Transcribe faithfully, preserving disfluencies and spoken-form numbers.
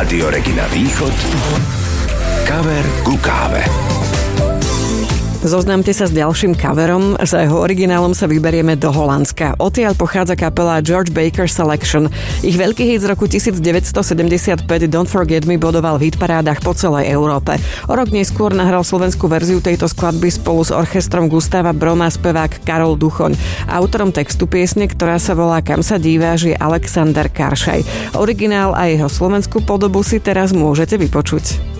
Rádio Regina Východ. Kaver ku káve. Zoznámte sa s ďalším coverom. Za jeho originálom sa vyberieme do Holandska. Odtiaľ pochádza kapela George Baker Selection. Ich veľký hit z roku devätnásťstosedemdesiatpäť Don't Forget Me bodoval v hitparádach po celej Európe. O rok neskôr nahral slovenskú verziu tejto skladby spolu s orchestrom Gustava Broma spevák Karol Duchoň. Autorom textu piesne, ktorá sa volá Kam sa díváš, je Alexander Karšaj. Originál a jeho slovenskú podobu si teraz môžete vypočuť.